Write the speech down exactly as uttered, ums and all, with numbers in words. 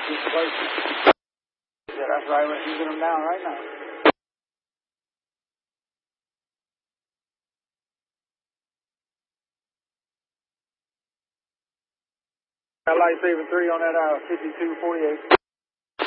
keep places. Yeah, that's right. We're using them down right now. Got light saving three on that uh, fifty-two forty-eight.